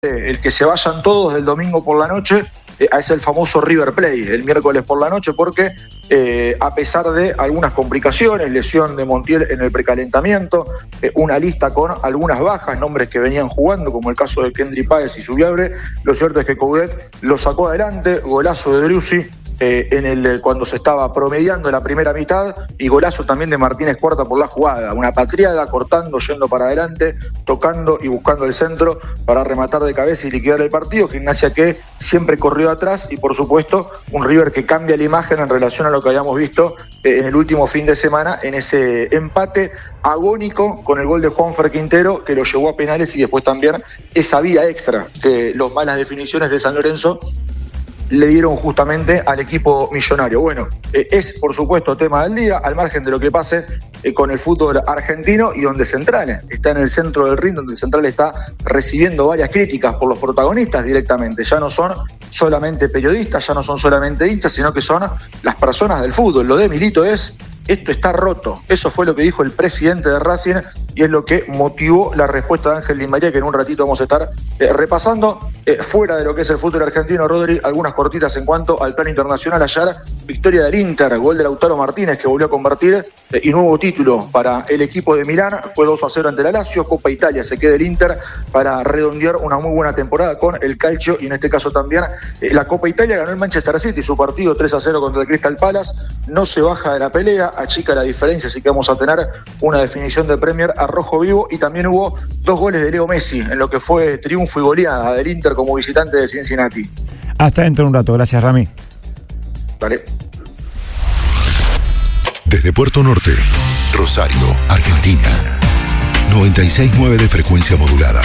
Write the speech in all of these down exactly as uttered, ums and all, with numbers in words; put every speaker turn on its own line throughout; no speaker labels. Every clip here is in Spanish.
el que se vayan todos del domingo por la noche eh, a ese el famoso River Plate el miércoles por la noche, porque eh, a pesar de algunas complicaciones, lesión de Montiel en el precalentamiento, eh, una lista con algunas bajas, nombres que venían jugando, como el caso de Kendry Páez y Subiabre, lo cierto es que Coudet lo sacó adelante, golazo de Driussi Eh, en el, cuando se estaba promediando la primera mitad, y golazo también de Martínez Cuarta por la jugada, una patriada cortando, yendo para adelante, tocando y buscando el centro para rematar de cabeza y liquidar el partido. Gimnasia que siempre corrió atrás, y por supuesto un River que cambia la imagen en relación a lo que habíamos visto eh, en el último fin de semana, en ese empate agónico con el gol de Juanfer Quintero, que lo llevó a penales, y después también esa vía extra que los malas definiciones de San Lorenzo le dieron justamente al equipo millonario. Bueno, eh, es por supuesto tema del día, al margen de lo que pase eh, con el fútbol argentino, y donde Central está en el centro del ring, donde Central está recibiendo varias críticas por los protagonistas directamente. Ya no son solamente periodistas, ya no son solamente hinchas, sino que son las personas del fútbol. Lo de Milito es: esto está roto. Eso fue lo que dijo el presidente de Racing, y es lo que motivó la respuesta de Ángel Di María, que en un ratito vamos a estar eh, repasando. Eh, fuera de lo que es el fútbol argentino, Rodri, algunas cortitas en cuanto al plano internacional. Ayer, victoria del Inter, gol de Lautaro Martínez, que volvió a convertir, eh, y nuevo título para el equipo de Milán. Fue dos a cero ante la Lazio. Copa Italia se queda el Inter para redondear una muy buena temporada con el Calcio, y en este caso también eh, la Copa Italia. Ganó el Manchester City su partido tres a cero contra el Crystal Palace. No se baja de la pelea, achica la diferencia, así que vamos a tener una definición de Premier a rojo vivo. Y también hubo dos goles de Leo Messi en lo que fue triunfo y goleada del Inter como visitante de Cincinnati.
Hasta dentro de un rato. Gracias, Rami.
Dale.
Desde Puerto Norte, Rosario, Argentina. noventa y seis punto nueve de frecuencia modulada.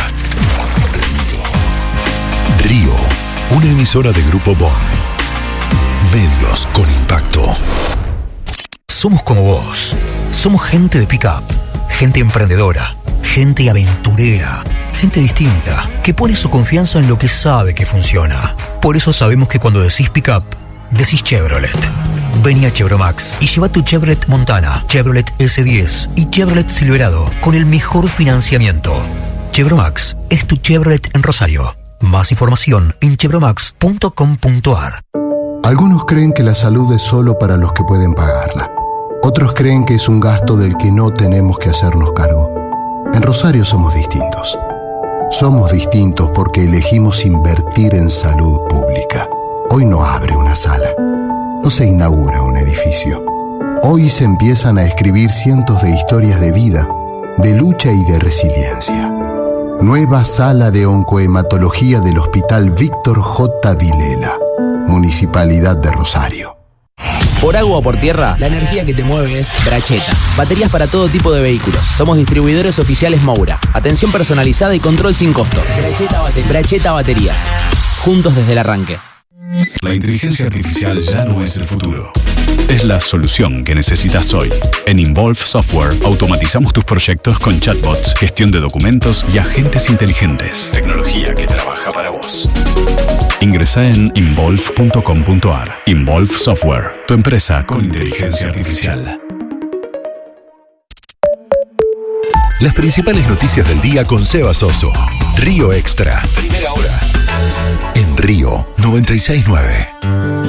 Río, una emisora de Grupo Bond. Medios con impacto.
Somos como vos. Somos gente de pick-up, gente emprendedora, gente aventurera, gente distinta, que pone su confianza en lo que sabe que funciona. Por eso sabemos que cuando decís pick-up, decís Chevrolet. Vení a Chevromax y lleva tu Chevrolet Montana, Chevrolet ese diez y Chevrolet Silverado con el mejor financiamiento. Chevromax es tu Chevrolet en Rosario. Más información en chevromax punto com punto a r.
Algunos creen que la salud es solo para los que pueden pagarla. Otros creen que es un gasto del que no tenemos que hacernos cargo. En Rosario somos distintos. Somos distintos porque elegimos invertir en salud pública. Hoy no abre una sala. No se inaugura un edificio. Hoy se empiezan a escribir cientos de historias de vida, de lucha y de resiliencia. Nueva sala de oncohematología del Hospital Víctor J. Vilela, Municipalidad de Rosario.
Por agua o por tierra, la energía que te mueve es Bracheta. Baterías para todo tipo de vehículos. Somos distribuidores oficiales Moura. Atención personalizada y control sin costo. Bracheta, bate- Bracheta Baterías. Juntos desde el arranque.
La inteligencia artificial ya no es el futuro. Es la solución que necesitas hoy. En Involve Software automatizamos tus proyectos con chatbots, gestión de documentos y agentes inteligentes. Tecnología que trabaja para vos. Ingresá en involve punto com punto a r. Involve Software, tu empresa con inteligencia artificial.
Las principales noticias del día con Seba Soso. Río Extra. Primera hora. En Río noventa y seis punto nueve.